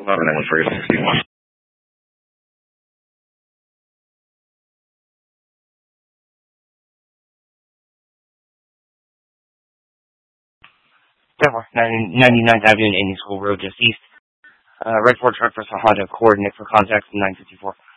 11 for 61. Therefore, 99th Avenue and Indian School Road just east. Red Ford truck versus Honda, coordinate for contact 954.